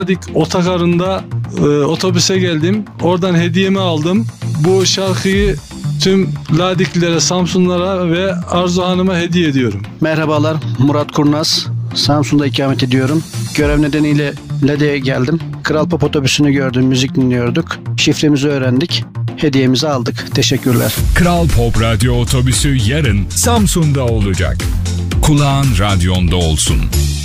Ladik otogarında otobüse geldim. Oradan hediyemi aldım. Bu şarkıyı tüm Ladiklilere, Samsunlara ve Arzu Hanım'a hediye ediyorum. Merhabalar, Murat Kurnaz. Samsun'da ikamet ediyorum. Görev nedeniyle Lade'ye geldim. Kral Pop otobüsünü gördüm, müzik dinliyorduk. Şifremizi öğrendik. Hediyemizi aldık. Teşekkürler. Kral Pop Radyo otobüsü yarın Samsun'da olacak. Kulağın radyonda olsun.